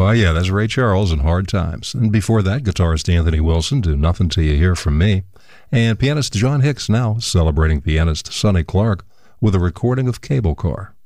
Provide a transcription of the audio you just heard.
Oh, yeah, that's Ray Charles in Hard Times. And before that, guitarist Anthony Wilson, Do Nothing Till You Hear From Me. And pianist John Hicks now celebrating pianist Sonny Clark with a recording of Cable Car.